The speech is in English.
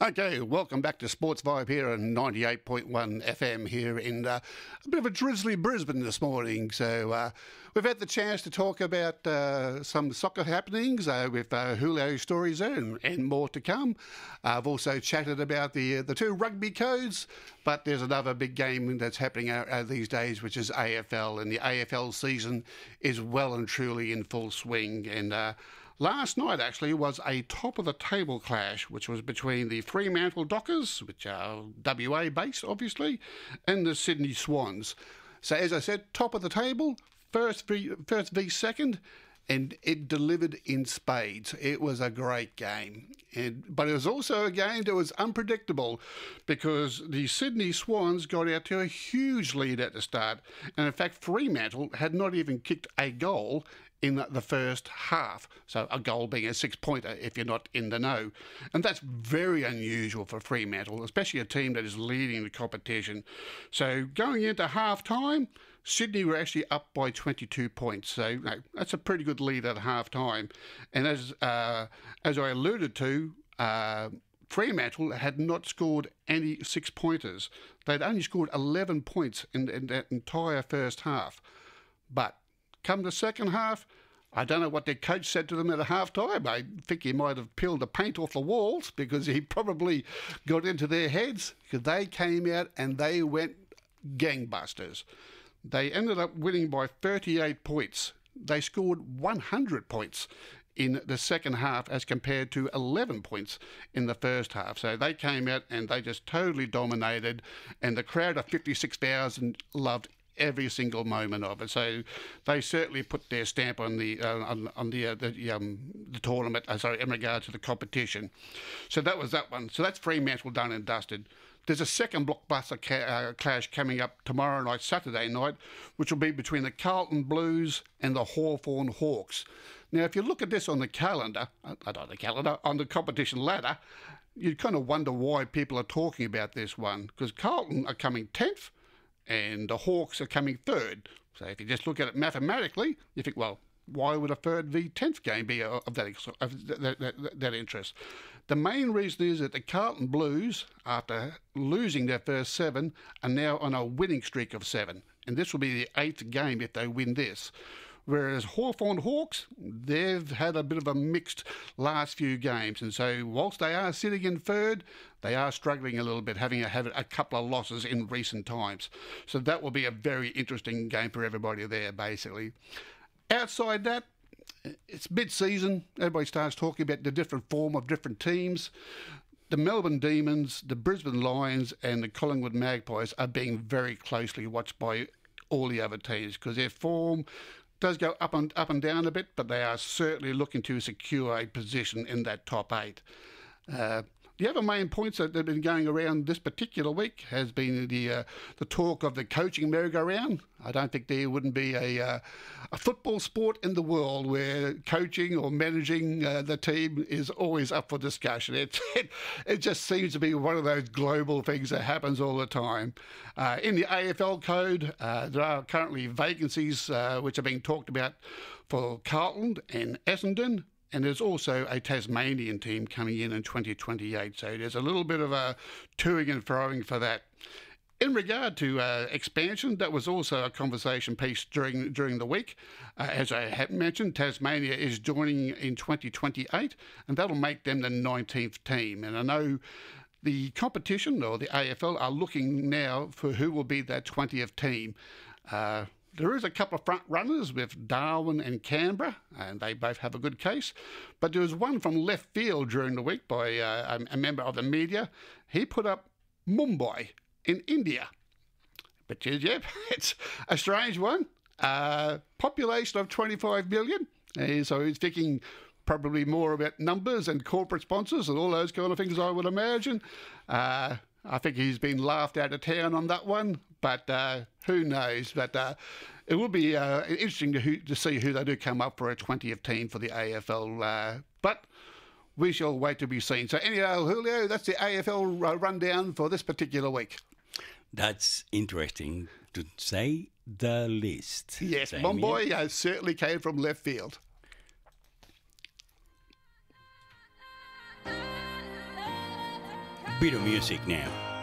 Okay, welcome back to Sports Vibe here on 98.1 FM here in a bit of a drizzly Brisbane this morning. So we've had the chance to talk about some soccer happenings with Julio stories there and more to come. I've also chatted about the two rugby codes, but there's another big game that's happening these days, which is AFL, and the AFL season is well and truly in full swing. And last night, actually, was a top-of-the-table clash, which was between the Fremantle Dockers, which are WA-based, obviously, and the Sydney Swans. So, as I said, top of the table, first v second, and it delivered in spades. It was a great game. But it was also a game that was unpredictable because the Sydney Swans got out to a huge lead at the start. And, in fact, Fremantle had not even kicked a goal in the first half. So a goal being a six-pointer if you're not in the know. And that's very unusual for Fremantle, especially a team that is leading the competition. So going into half-time, Sydney were actually up by 22 points. So that's a pretty good lead at half-time. And as I alluded to, Fremantle had not scored any six-pointers. They'd only scored 11 points in that entire first half. But come the second half, I don't know what their coach said to them at a half-time. I think he might have peeled the paint off the walls because he probably got into their heads, because they came out and they went gangbusters. They ended up winning by 38 points. They scored 100 points in the second half as compared to 11 points in the first half. So they came out and they just totally dominated, and the crowd of 56,000 loved every single moment of it. So they certainly put their stamp on the tournament. In regard to the competition. So that was that one. So that's Fremantle done and dusted. There's a second blockbuster clash coming up tomorrow night, Saturday night, which will be between the Carlton Blues and the Hawthorn Hawks. Now, if you look at this on the calendar, on the competition ladder, you'd kind of wonder why people are talking about this one, because Carlton are coming 10th, and the Hawks are coming third. So if you just look at it mathematically, you think, well, why would a third v 10th game be of that interest? The main reason is that the Carlton Blues, after losing their first 7, are now on a winning streak of 7. And this will be the 8th game if they win this. Whereas Hawthorn Hawks, they've had a bit of a mixed last few games. And so whilst they are sitting in third, they are struggling a little bit, having a couple of losses in recent times. So that will be a very interesting game for everybody there, basically. Outside that, it's mid-season. Everybody starts talking about the different form of different teams. The Melbourne Demons, the Brisbane Lions and the Collingwood Magpies are being very closely watched by all the other teams because their form does go up and down a bit, but they are certainly looking to secure a position in that top 8. The other main points that have been going around this particular week has been the talk of the coaching merry-go-round. I don't think there wouldn't be a football sport in the world where coaching or managing the team is always up for discussion. It just seems to be one of those global things that happens all the time. In the AFL code, there are currently vacancies which are being talked about for Carlton and Essendon. And there's also a Tasmanian team coming in 2028. So there's a little bit of a toing and froing for that. In regard to expansion, that was also a conversation piece during the week. As I have mentioned, Tasmania is joining in 2028, and that'll make them the 19th team. And I know the competition, or the AFL, are looking now for who will be that 20th team. There is a couple of front runners with Darwin and Canberra, and they both have a good case. But there was one from left field during the week by a member of the media. He put up Mumbai in India, which is, it's a strange one. Population of 25 million. So he's thinking probably more about numbers and corporate sponsors and all those kind of things, I would imagine. I think he's been laughed out of town on that one, but who knows? But it will be interesting to see who they do come up for a 20th team for the AFL. But we shall wait to be seen. So anyhow, Julio, that's the AFL rundown for this particular week. That's interesting to say the least. Yes, Mumbai certainly came from left field. Bit of music now.